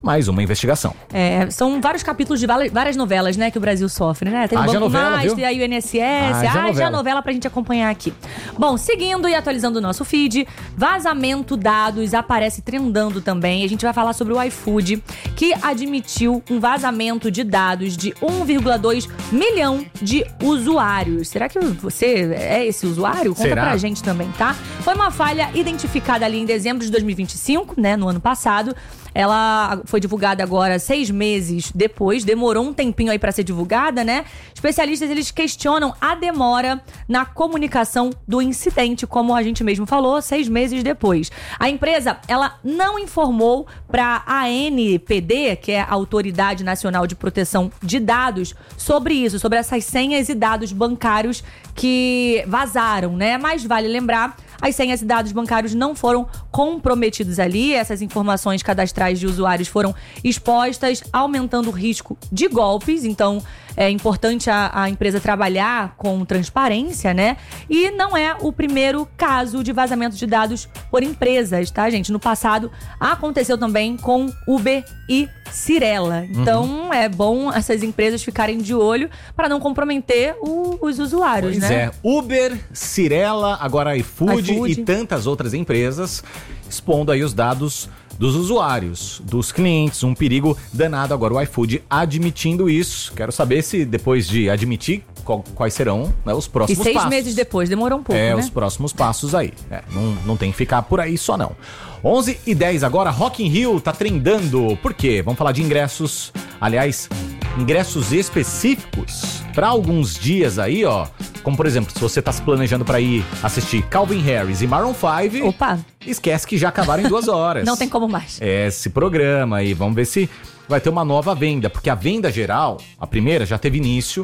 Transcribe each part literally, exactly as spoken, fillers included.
mais uma investigação. É, são vários capítulos de várias novelas, né, que o Brasil sofre, né? Tem o Haja Banco novela, Mais, viu? tem a I N S S, Haja haja novela. novela pra gente acompanhar aqui. Bom, seguindo e atualizando o nosso feed, vazamento dados aparece trendando também. A gente vai falar sobre o iFood, que admitiu um vazamento de dados de um vírgula dois milhão de usuários. Será que você é esse usuário? Conta Será? pra gente também, tá? Foi uma falha identificada ali em dezembro de dois mil e vinte e cinco, né, no ano passado. Ela foi divulgada agora seis meses depois, demorou um tempinho aí pra ser divulgada, né? Especialistas, eles questionam a demora na comunicação do incidente, como a gente mesmo falou, seis meses depois. A empresa, ela não informou pra A N P D, que é a Autoridade Nacional de Proteção de Dados, sobre isso, sobre essas senhas e dados bancários que vazaram, né? Mas vale lembrar, as senhas e dados bancários não foram comprometidos ali, essas informações cadastrais de usuários foram expostas, aumentando o risco de golpes. Então, é importante a, a empresa trabalhar com transparência, né? E não é o primeiro caso de vazamento de dados por empresas, tá, gente? No passado, aconteceu também com Uber e Cyrela. Então, uhum. é bom essas empresas ficarem de olho para não comprometer o, os usuários, pois né? é. Uber, Cyrela, agora iFood, iFood e tantas outras empresas expondo aí os dados dos usuários, dos clientes, um perigo danado. Agora o iFood admitindo isso. Quero saber se depois de admitir, qual, quais serão, né, os próximos passos. E seis passos. meses depois, demorou um pouco, É, né? os próximos passos aí. É, não, não tem que ficar por aí só não. onze e dez agora, Rock in Rio tá trendando. Por quê? Vamos falar de ingressos. Aliás, ingressos específicos para alguns dias aí, ó. Como, por exemplo, se você tá se planejando para ir assistir Calvin Harris e Maroon five... Opa! Esquece que já acabaram em duas horas. Não tem como mais. É, esse programa aí, vamos ver se vai ter uma nova venda, porque a venda geral, a primeira, já teve início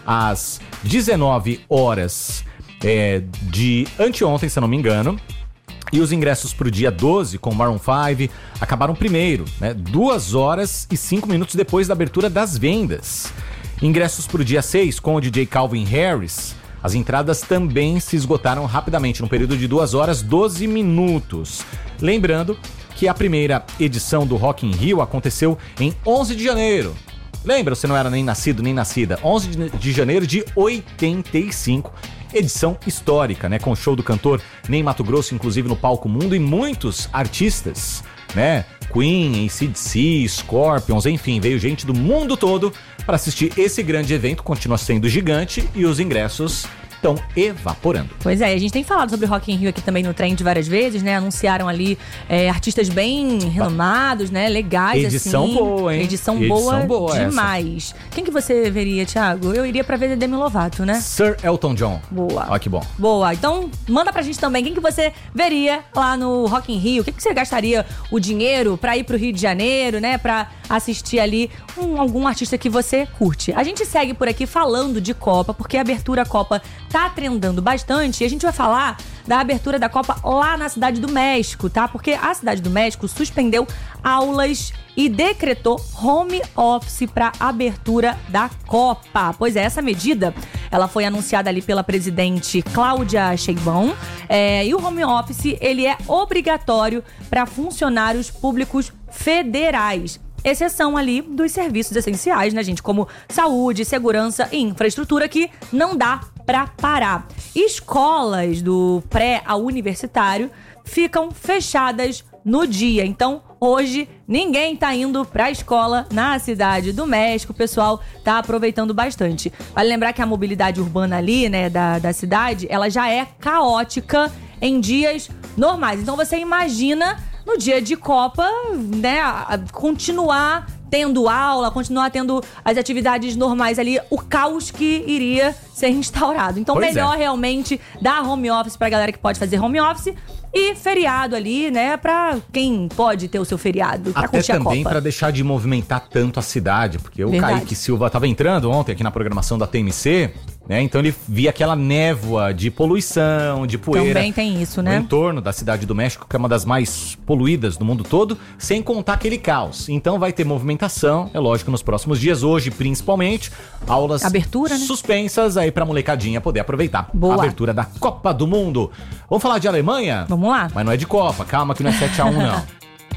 às dezenove horas é, de anteontem, se eu não me engano. E os ingressos pro dia doze, com Maroon five, acabaram primeiro, né? Duas horas e cinco minutos depois da abertura das vendas. Ingressos pro dia seis, com o D J Calvin Harris, as entradas também se esgotaram rapidamente, num período de duas horas e doze minutos. Lembrando que a primeira edição do Rock in Rio aconteceu em onze de janeiro. Lembra, você não era nem nascido nem nascida. onze de janeiro de oitenta e cinco. Edição histórica, né? Com o show do cantor Ney Matogrosso, inclusive no palco mundo, e muitos artistas, né? Queen, A C D C, Scorpions, enfim, veio gente do mundo todo para assistir esse grande evento. Continua sendo gigante e os ingressos estão evaporando. Pois é, a gente tem falado sobre o Rock in Rio aqui também no Trend várias vezes, né? Anunciaram ali é, artistas bem renomados, né? Legais, Edição assim. boa, hein? Edição, Edição boa, boa demais. Essa. Quem que você veria, Thiago? Eu iria pra ver Demi Lovato, né? Sir Elton John. Boa. Olha que bom. Boa. Então, manda pra gente também quem que você veria lá no Rock in Rio. O que, que você gastaria o dinheiro pra ir pro Rio de Janeiro, né? Pra assistir ali um, algum artista que você curte. A gente segue por aqui falando de Copa, porque a abertura à Copa tá trendando bastante, e a gente vai falar da abertura da Copa lá na Cidade do México, tá? Porque a Cidade do México suspendeu aulas e decretou home office para abertura da Copa. Pois é, essa medida, ela foi anunciada ali pela presidente Cláudia Sheinbaum, é, e o home office, ele é obrigatório para funcionários públicos federais. Exceção ali dos serviços essenciais, né, gente? Como saúde, segurança e infraestrutura, que não dá pra parar. Escolas do pré ao universitário ficam fechadas no dia. Então, hoje, ninguém tá indo pra escola na Cidade do México. O pessoal tá aproveitando bastante. Vale lembrar que a mobilidade urbana ali, né, da, da cidade, ela já é caótica em dias normais. Então, você imagina no dia de Copa, né, continuar tendo aula, continuar tendo as atividades normais ali, o caos que iria ser instaurado. Então, pois melhor é. realmente dar home office pra galera que pode fazer home office, e feriado ali, né, pra quem pode ter o seu feriado, pra até curtir a Copa. Também pra deixar de movimentar tanto a cidade, porque o Verdade. Kaique Silva tava entrando ontem aqui na programação da T M C, né, então ele via aquela névoa de poluição, de poeira. Também tem isso, né? No entorno da Cidade do México, que é uma das mais poluídas do mundo todo, sem contar aquele caos. Então vai ter movimentação, é lógico, nos próximos dias, hoje principalmente, aulas Abertura, né? suspensas aí pra molecadinha poder aproveitar. Boa. A abertura da Copa do Mundo. Vamos falar de Alemanha? Vamos lá. Mas não é de Copa, calma que não é sete a um não.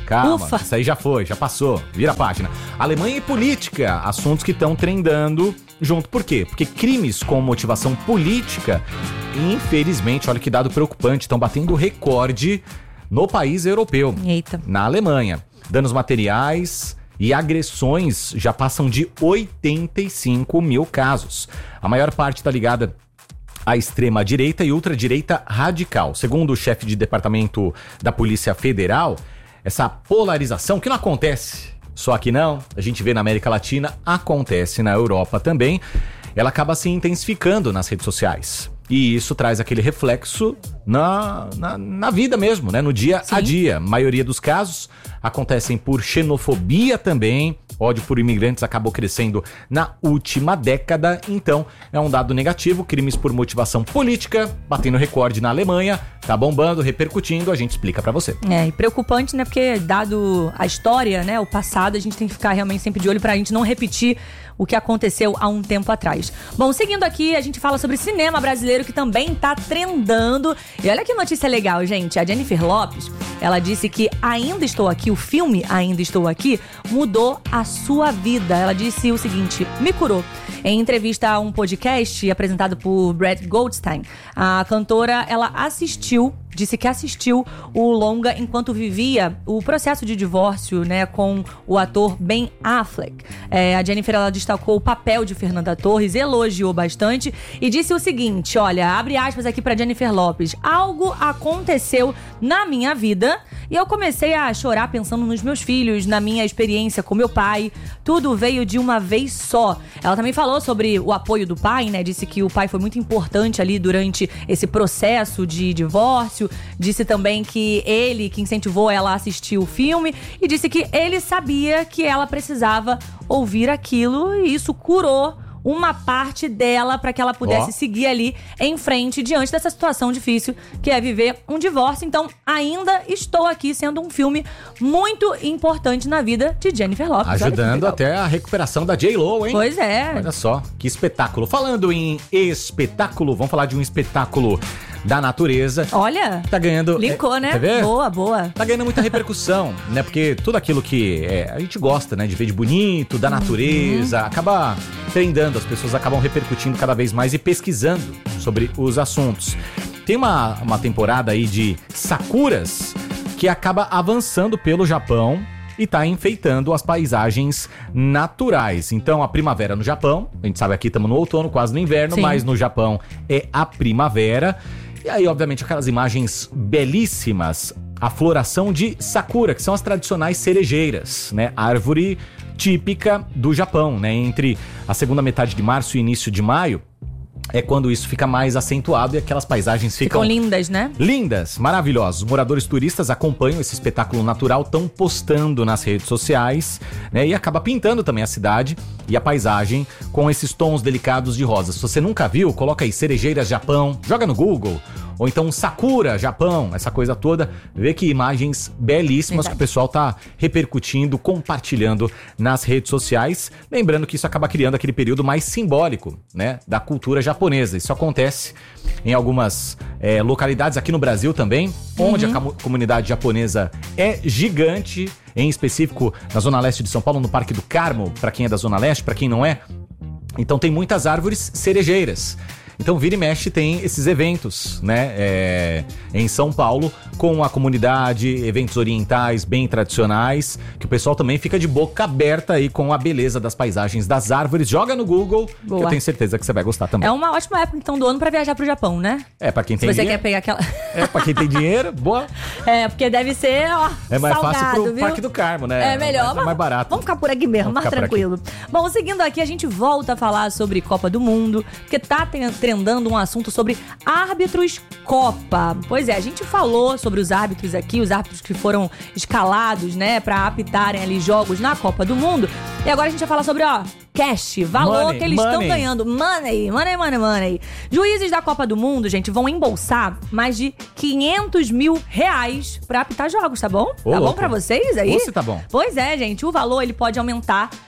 calma. Ufa. Isso aí já foi, já passou. Vira a página. Alemanha e política, assuntos que estão trendando junto. Por quê? Porque crimes com motivação política, infelizmente, olha que dado preocupante, estão batendo recorde no país europeu. Eita. Na Alemanha. Danos materiais e agressões já passam de oitenta e cinco mil casos. A maior parte está ligada à extrema-direita e ultradireita radical. Segundo o chefe de departamento da Polícia Federal, essa polarização, que não acontece só aqui não, a gente vê na América Latina, acontece na Europa também, ela acaba se intensificando nas redes sociais. E isso traz aquele reflexo na, na, na vida mesmo, né? No dia Sim. a dia. A maioria dos casos acontecem por xenofobia também. Ódio por imigrantes acabou crescendo na última década. Então, é um dado negativo. Crimes por motivação política, batendo recorde na Alemanha. Tá bombando, repercutindo. A gente explica pra você. É, e preocupante, né? Porque dado a história, né? O passado, a gente tem que ficar realmente sempre de olho pra gente não repetir o que aconteceu há um tempo atrás. Bom, seguindo aqui, a gente fala sobre cinema brasileiro que também tá trendando. E olha que notícia legal, gente. A Jennifer Lopez, ela disse que Ainda Estou Aqui, o filme Ainda Estou Aqui, mudou a sua vida. Ela disse o seguinte: me curou. Em entrevista a um podcast apresentado por Brad Goldstein, a cantora, ela assistiu, disse que assistiu o longa enquanto vivia o processo de divórcio, né, com o ator Ben Affleck. É, a Jennifer, ela destacou o papel de Fernanda Torres, elogiou bastante e disse o seguinte, olha, abre aspas aqui pra Jennifer Lopez: algo aconteceu na minha vida e eu comecei a chorar pensando nos meus filhos, na minha experiência com meu pai. Tudo veio de uma vez só. Ela também falou sobre o apoio do pai, né? Disse que o pai foi muito importante ali durante esse processo de divórcio. Disse também que ele que incentivou ela a assistir o filme e disse que ele sabia que ela precisava ouvir aquilo e isso curou uma parte dela para que ela pudesse oh. seguir ali em frente diante dessa situação difícil que é viver um divórcio. Então, Ainda Estou Aqui, sendo um filme muito importante na vida de Jennifer Lopez. Ajudando até a recuperação da J-Lo, hein? Pois é. Olha só, que espetáculo. Falando em espetáculo, vamos falar de um espetáculo da natureza. Olha, tá ganhando... linkou, é, né? Quer ver? Boa, boa. Tá ganhando muita repercussão, né? Porque tudo aquilo que é, a gente gosta, né? De ver de bonito, da natureza, uhum. acaba trendando. As pessoas acabam repercutindo cada vez mais e pesquisando sobre os assuntos. Tem uma, uma temporada aí de sakuras que acaba avançando pelo Japão e tá enfeitando as paisagens naturais. Então, a primavera no Japão, a gente sabe aqui estamos no outono, quase no inverno, Sim. mas no Japão é a primavera. E aí, obviamente, aquelas imagens belíssimas, a floração de sakura, que são as tradicionais cerejeiras, né? Árvore típica do Japão, né? Entre a segunda metade de março e início de maio, é quando isso fica mais acentuado e aquelas paisagens ficam... Ficam lindas, né? Lindas, maravilhosas. Os moradores turistas acompanham esse espetáculo natural, estão postando nas redes sociais, né? E acaba pintando também a cidade e a paisagem com esses tons delicados de rosa. Se você nunca viu, coloca aí Cerejeiras Japão, joga no Google. Ou então Sakura Japão, essa coisa toda. Vê que imagens belíssimas Verdade. Que o pessoal tá repercutindo, compartilhando nas redes sociais. Lembrando que isso acaba criando aquele período mais simbólico, né, da cultura japonesa. Isso acontece em algumas é, localidades aqui no Brasil também, uhum. onde a com- comunidade japonesa é gigante. Em específico, na Zona Leste de São Paulo, no Parque do Carmo, para quem é da Zona Leste, para quem não é. Então tem muitas árvores cerejeiras. Então, vira e mexe tem esses eventos, né, é, em São Paulo, com a comunidade, eventos orientais bem tradicionais, que o pessoal também fica de boca aberta aí com a beleza das paisagens das árvores. Joga no Google, Boa. Que eu tenho certeza que você vai gostar também. É uma ótima época, então, do ano pra viajar pro Japão, né? É, pra quem tem dinheiro. Se você dinheiro. quer pegar aquela... É, pra quem tem dinheiro, boa. É, porque deve ser, ó, É mais salgado, fácil pro viu? Parque do Carmo, né? É melhor, É mais, é mais barato. Vamos ficar por aqui mesmo, Vamos mais tranquilo. Bom, seguindo aqui, a gente volta a falar sobre Copa do Mundo, porque tá trendando um assunto sobre árbitros Copa. Pois é, a gente falou sobre os árbitros aqui, os árbitros que foram escalados, né, pra apitarem ali jogos na Copa do Mundo. E agora a gente vai falar sobre, ó, cash, valor money, que eles estão money. ganhando. Money, money, money, money. Juízes da Copa do Mundo, gente, vão embolsar mais de quinhentos mil reais pra apitar jogos, tá bom? Ô, tá louco. bom pra vocês aí? Você tá bom. Pois é, gente, o valor ele pode aumentar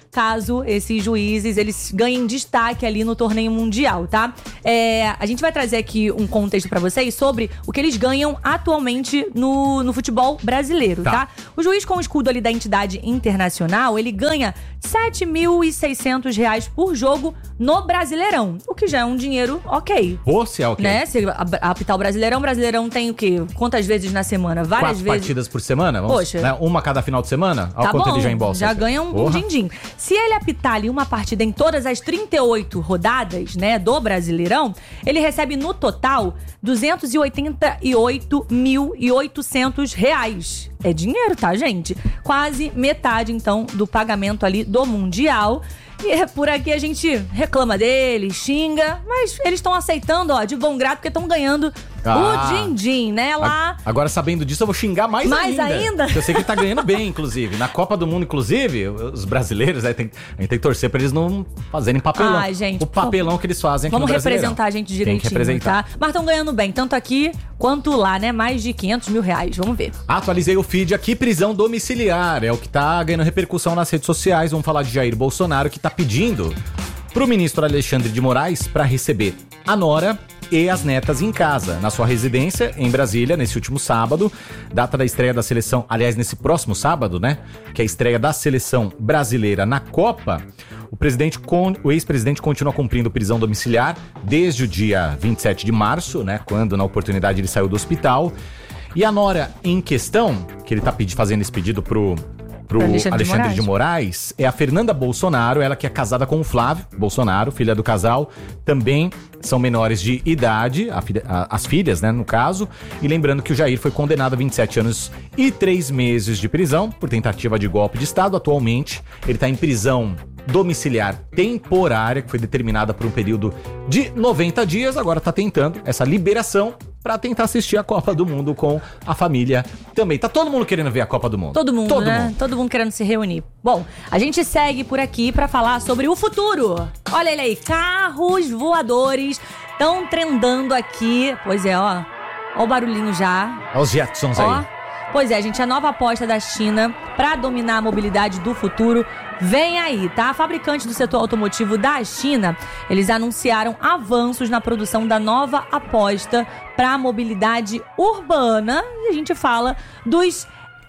caso esses juízes eles ganhem destaque ali no torneio mundial, tá? É, a gente vai trazer aqui um contexto pra vocês sobre o que eles ganham atualmente no, no futebol brasileiro, tá. tá? O juiz com o escudo ali da entidade internacional, ele ganha sete mil e seiscentos reais por jogo no Brasileirão, o que já é um dinheiro ok. Você é ok. Né? Se apitar o Brasileirão, o Brasileirão tem o quê? Quantas vezes na semana? Várias Quatro vezes. partidas por semana? Vamos, Poxa. Né? Uma cada final de semana? Olha Tá quanto bom, ele já embolsa. já ganha um, um din-din. Se ele apitar ali uma partida em todas as trinta e oito rodadas, né, do Brasileirão, ele recebe no total duzentos e oitenta e oito mil e oitocentos reais. É dinheiro, tá, gente? Quase metade, então, do pagamento ali do Mundial. E por aqui a gente reclama deles, xinga, mas eles estão aceitando, ó, de bom grado, porque estão ganhando ah, o din-din, né? Lá. Agora, sabendo disso, eu vou xingar mais, mais ainda. Mais ainda? Eu sei que ele tá ganhando bem, inclusive. Na Copa do Mundo, inclusive, os brasileiros, né, tem, a gente tem que torcer pra eles não fazerem papelão. Ai, gente. O papelão que eles fazem aqui vamos no Brasileirão. Vamos representar a gente direitinho, tem que representar. Tá? Mas estão ganhando bem, tanto aqui quanto lá, né? Mais de quinhentos mil reais, vamos ver. Atualizei o feed aqui, prisão domiciliar. É o que tá ganhando repercussão nas redes sociais. Vamos falar de Jair Bolsonaro, que tá pedindo pro ministro Alexandre de Moraes para receber a nora e as netas em casa, na sua residência em Brasília, nesse último sábado, data da estreia da seleção, aliás, nesse próximo sábado, né, que é a estreia da seleção brasileira na Copa. O presidente, o ex-presidente continua cumprindo prisão domiciliar desde o dia vinte e sete de março, né, quando na oportunidade ele saiu do hospital. E a nora em questão, que ele tá fazendo esse pedido pro pro Alexandre, Alexandre de, Moraes. de Moraes, é a Fernanda Bolsonaro, ela que é casada com o Flávio Bolsonaro, filha do casal, também são menores de idade, a filha, a, as filhas, né, no caso, e lembrando que o Jair foi condenado a vinte e sete anos e três meses de prisão por tentativa de golpe de Estado. Atualmente, ele está em prisão domiciliar temporária, que foi determinada por um período de noventa dias, agora está tentando essa liberação pra tentar assistir a Copa do Mundo com a família também. Tá todo mundo querendo ver a Copa do Mundo. Todo mundo, todo né? Mundo. Todo mundo querendo se reunir. Bom, a gente segue por aqui pra falar sobre o futuro. Olha ele aí, carros voadores estão trendando aqui. Pois é, ó. Ó o barulhinho já. Olha os Jetsons ó. aí. Pois é, gente, a nova aposta da China pra dominar a mobilidade do futuro vem aí, tá? A fabricante do setor automotivo da China, eles anunciaram avanços na produção da nova aposta para a mobilidade urbana. E a gente fala dos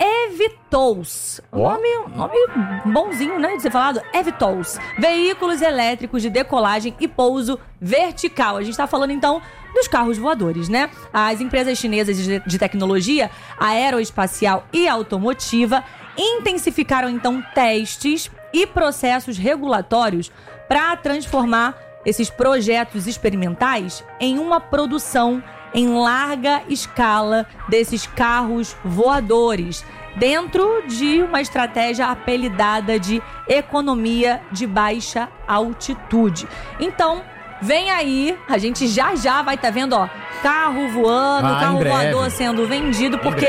eVTOLs. Oh. Nome, nome bonzinho, né, de ser falado? eVTOLs. Veículos elétricos de decolagem e pouso vertical. A gente tá falando, então, dos carros voadores, né? As empresas chinesas de, de tecnologia aeroespacial e automotiva intensificaram, então, testes e processos regulatórios para transformar esses projetos experimentais em uma produção em larga escala desses carros voadores, dentro de uma estratégia apelidada de economia de baixa altitude. Então, vem aí, a gente já já vai estar tá vendo, ó, carro voando, ah, carro voador sendo vendido, porque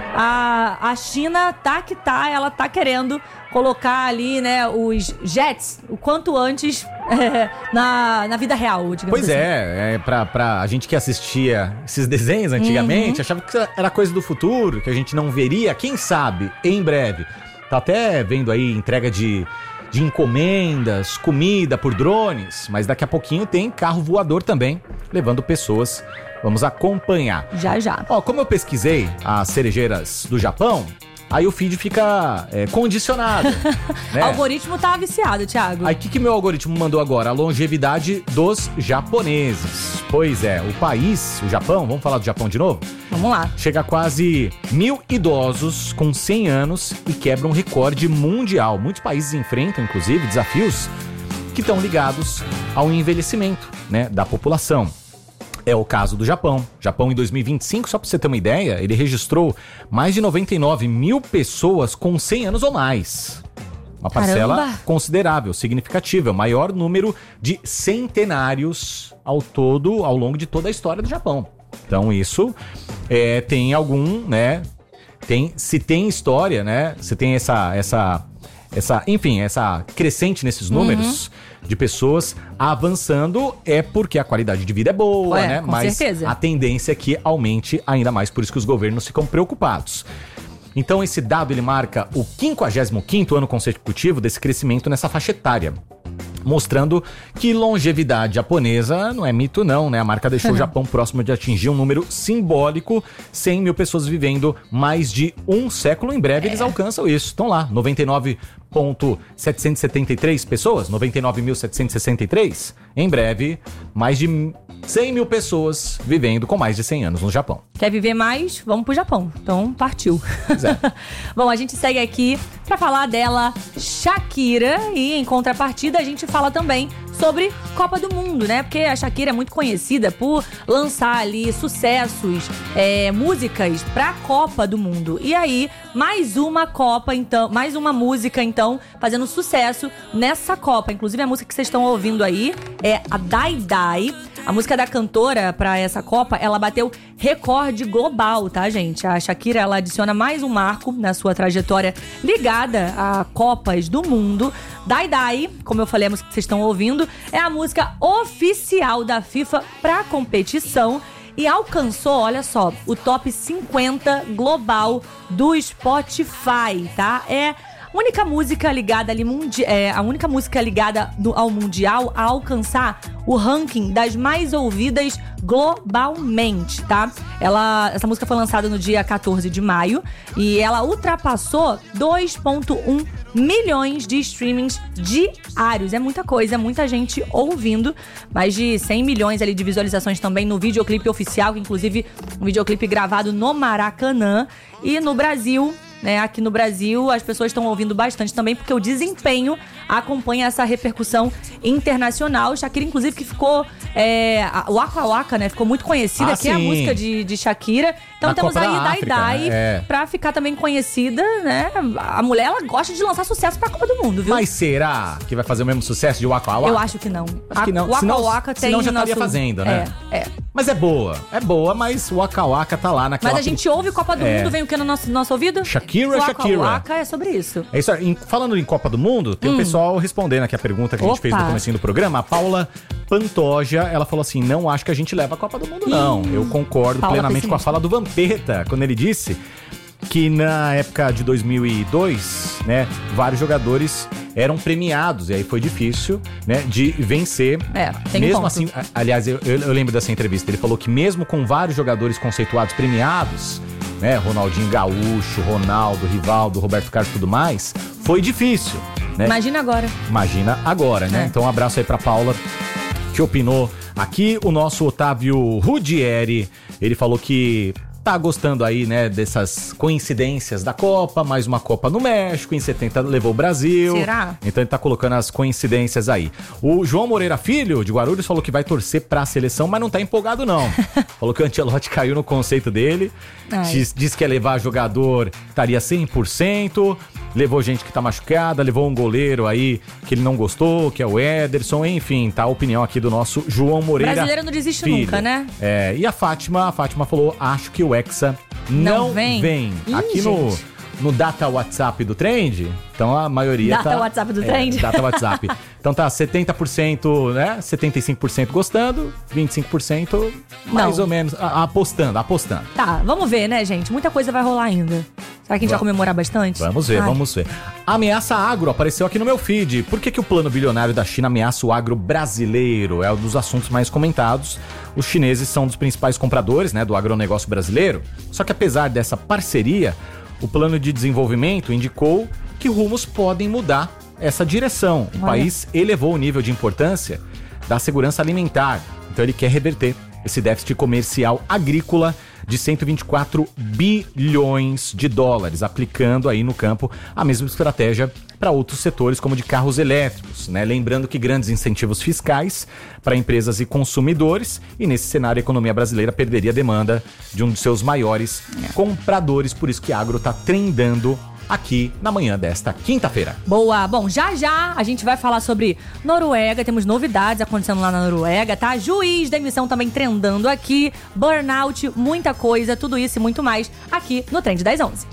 a, a China tá que tá, ela tá querendo colocar ali, né, os jets o quanto antes é, na, na vida real, digamos pois assim. Pois é, é pra, pra a gente que assistia esses desenhos antigamente, uhum. achava que era coisa do futuro, que a gente não veria, quem sabe, em breve. Tá até vendo aí entrega de... de encomendas, comida por drones, mas daqui a pouquinho tem carro voador também, levando pessoas. Vamos acompanhar. Já, já. Ó, como eu pesquisei as cerejeiras do Japão, aí o feed fica é, condicionado. Né? O algoritmo tá viciado, Thiago. Aí o que, que meu algoritmo mandou agora? A longevidade dos japoneses. Pois é, o país, o Japão, vamos falar do Japão de novo? Vamos lá. Chega a quase mil idosos com cem anos e quebra um recorde mundial. Muitos países enfrentam, inclusive, desafios que estão ligados ao envelhecimento, né, da população. É o caso do Japão. Japão, em dois mil e vinte e cinco, só para você ter uma ideia, ele registrou mais de noventa e nove mil pessoas com cem anos ou mais. Uma parcela Caramba. considerável, significativa, o maior número de centenários ao todo, ao longo de toda a história do Japão. Então isso é, tem algum, né? Tem, se tem história, né? Se tem essa, essa, essa, enfim, essa crescente nesses números uhum. de pessoas avançando, é porque a qualidade de vida é boa, é, né? Com Mas certeza. a tendência é que aumente ainda mais, por isso que os governos ficam preocupados. Então esse dado ele marca o quinquagésimo quinto ano consecutivo desse crescimento nessa faixa etária, mostrando que longevidade japonesa não é mito não, né? A marca deixou o Japão próximo de atingir um número simbólico, cem mil pessoas vivendo mais de um século. Em breve é. eles alcançam isso. Estão lá, noventa e nove mil setecentos e setenta e três pessoas, noventa e nove mil setecentos e sessenta e três. Em breve, mais de cem mil pessoas vivendo com mais de cem anos no Japão. Quer viver mais? Vamos pro Japão. Então, partiu. É. Bom, a gente segue aqui pra falar dela, Shakira. E em contrapartida, a gente fala também sobre Copa do Mundo, né? Porque a Shakira é muito conhecida por lançar ali sucessos, é, músicas pra Copa do Mundo. E aí, mais uma Copa, então, mais uma música, então, fazendo sucesso nessa Copa. Inclusive, a música que vocês estão ouvindo aí é a Dai Dai. A música da cantora pra essa Copa, ela bateu recorde global, tá, gente? A Shakira, ela adiciona mais um marco na sua trajetória ligada a Copas do Mundo. Dai Dai, como eu falei, a música que vocês estão ouvindo, é a música oficial da FIFA pra competição e alcançou, olha só, o top cinquenta global do Spotify, tá? É a única música ligada ali, mundi- é, a única música ligada do, ao Mundial a alcançar o ranking das mais ouvidas globalmente, tá? Ela, essa música foi lançada no dia quatorze de maio e ela ultrapassou dois vírgula um milhões de streamings diários. É muita coisa, é muita gente ouvindo. Mais de cem milhões ali de visualizações também no videoclipe oficial, que inclusive um videoclipe gravado no Maracanã. E no Brasil, né, aqui no Brasil, as pessoas estão ouvindo bastante também, porque o desempenho acompanha essa repercussão internacional. Shakira, inclusive, que ficou... É, a Waka Waka, né? Ficou muito conhecida, ah, que é a música de, de Shakira. Então Na temos Copa aí da Dai África, Dai, né? É. pra ficar também conhecida, né? A mulher, ela gosta de lançar sucesso pra Copa do Mundo, viu? Mas será que vai fazer o mesmo sucesso de Waka Waka? Eu acho que não. Acho que não. A Waka Senão- Waka tem senão já nosso... estaria fazendo, né? É, é. Mas é boa, é boa, mas o Waka Waka tá lá naquela... Mas a gente ouve Copa do É. Mundo, vem o que no nosso, nosso ouvido? Shakira, Waka Shakira. Waka é sobre isso. É isso aí. Em- falando em Copa do Mundo, tem um pessoal respondendo aqui a pergunta que a gente Opa. fez no comecinho do programa. A Paula Pantoja, ela falou assim, não acho que a gente leva a Copa do Mundo, não. Eu concordo Paula plenamente com a pessimista. fala do Vampeta, quando ele disse que na época de dois mil e dois, né, vários jogadores eram premiados, e aí foi difícil, né, de vencer. É, tem um mesmo ponto. assim, a- aliás, eu, eu- eu lembro dessa entrevista, ele falou que mesmo com vários jogadores conceituados premiados, né, Ronaldinho Gaúcho, Ronaldo, Rivaldo, Roberto Carlos e tudo mais, foi difícil, né? Imagina agora. Imagina agora, né? É. Então um abraço aí pra Paula, que opinou aqui. O nosso Otávio Rudieri, ele falou que tá gostando aí, né, dessas coincidências da Copa, mais uma Copa no México, em setenta levou o Brasil. Será? Então ele tá colocando as coincidências aí. O João Moreira Filho, de Guarulhos, falou que vai torcer pra seleção, mas não tá empolgado não. Falou que o Ancelotti caiu no conceito dele. Ai. Diz, diz que ia levar jogador, estaria cem por cento. Levou gente que tá machucada, levou um goleiro aí que ele não gostou, que é o Ederson. Enfim, tá a opinião aqui do nosso João Moreira. Brasileiro não desiste Filho. nunca, né? É, e a Fátima, a Fátima falou, acho que o Hexa não, Não vem? Ih, aqui no, gente. no data WhatsApp do Trend, então a maioria Data tá... WhatsApp do é, Trend? Data WhatsApp. Então tá setenta por cento, né? setenta e cinco por cento gostando, vinte e cinco por cento mais Não. ou menos a- apostando, apostando. Tá, vamos ver, né, gente? Muita coisa vai rolar ainda. Será que a gente vai comemorar bastante? Vamos ver, Ai. vamos ver. Ameaça agro apareceu aqui no meu feed. Por que, que o plano bilionário da China ameaça o agro brasileiro? É um dos assuntos mais comentados. Os chineses são dos principais compradores, né, do agronegócio brasileiro. Só que apesar dessa parceria, o plano de desenvolvimento indicou que rumos podem mudar essa direção. O Olha. país elevou o nível de importância da segurança alimentar. Então ele quer reverter esse déficit comercial agrícola de cento e vinte e quatro bilhões de dólares, aplicando aí no campo a mesma estratégia para outros setores, como de carros elétricos, né? Lembrando que grandes incentivos fiscais para empresas e consumidores, e nesse cenário a economia brasileira perderia a demanda de um de seus maiores compradores, por isso que a agro está trendando aqui na manhã desta quinta-feira. Boa! Bom, já já a gente vai falar sobre Noruega, temos novidades acontecendo lá na Noruega, tá? Juiz da emissão também trendando aqui, burnout, muita coisa, tudo isso e muito mais aqui no Trend das onze.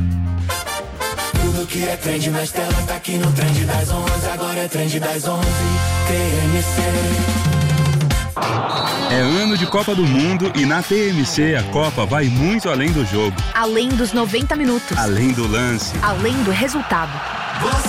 Tudo que é trend nas telas tá aqui no Trend das onze. Agora é Trend das onze. T N C. É ano de Copa do Mundo e na T M C a Copa vai muito além do jogo. Além dos noventa minutos. Além do lance. Além do resultado. Você